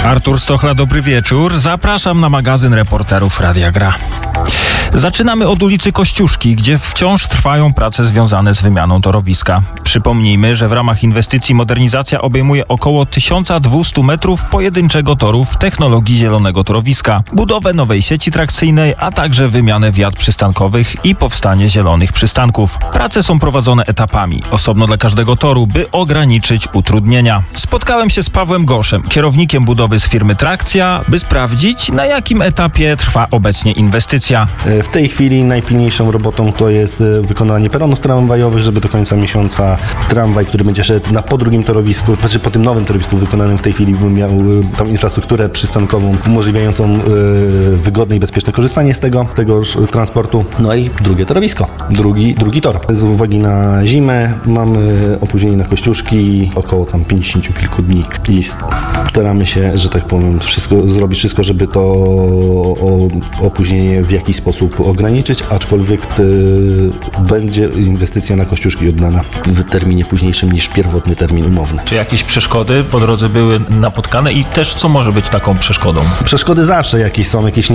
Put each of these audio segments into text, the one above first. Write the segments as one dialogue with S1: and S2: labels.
S1: Artur Stochla, dobry wieczór. Zapraszam na magazyn reporterów Radia Gra. Zaczynamy od ulicy Kościuszki, gdzie wciąż trwają prace związane z wymianą torowiska. Przypomnijmy, że w ramach inwestycji modernizacja obejmuje około 1200 metrów pojedynczego toru w technologii zielonego torowiska, budowę nowej sieci trakcyjnej, a także wymianę wiat przystankowych i powstanie zielonych przystanków. Prace są prowadzone etapami, osobno dla każdego toru, by ograniczyć utrudnienia. Spotkałem się z Pawłem Goszem, kierownikiem budowy z firmy Trakcja, by sprawdzić, na jakim etapie trwa obecnie inwestycja.
S2: W tej chwili najpilniejszą robotą to jest wykonanie peronów tramwajowych, żeby do końca miesiąca tramwaj, który będzie szedł po drugim torowisku, znaczy po tym nowym torowisku wykonanym w tej chwili, miał tam infrastrukturę przystankową umożliwiającą wygodne i bezpieczne korzystanie z tego transportu. No i drugie torowisko, drugi tor. Z uwagi na zimę mamy opóźnienie na Kościuszki około tam 50 kilku dni i staramy się, że tak powiem, zrobić wszystko, żeby to opóźnienie w jakiś sposób ograniczyć, aczkolwiek będzie inwestycja na Kościuszki oddana w terminie późniejszym niż pierwotny termin umowny.
S1: Czy jakieś przeszkody po drodze były napotkane i też co może być taką przeszkodą?
S2: Przeszkody zawsze jakieś są, jakaś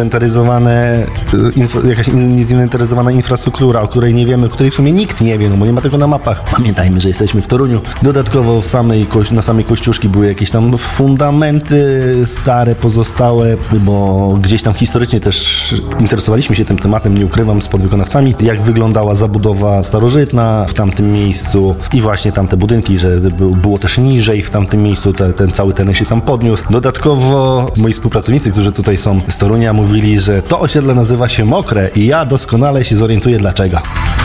S2: niezinwentaryzowana infrastruktura, o której nie wiemy, o której w sumie nikt nie wie, no bo nie ma tego na mapach. Pamiętajmy, że jesteśmy w Toruniu. Dodatkowo na samej Kościuszki były jakieś tam fundamenty stare, pozostałe, bo gdzieś tam historycznie też interesowaliśmy się tym tematem, nie ukrywam, z podwykonawcami, jak wyglądała zabudowa starożytna w tamtym miejscu i właśnie tamte budynki, że było też niżej w tamtym miejscu, ten cały teren się tam podniósł. Dodatkowo moi współpracownicy, którzy tutaj są z Torunia, mówili, że to osiedle nazywa się Mokre i ja doskonale się zorientuję dlaczego.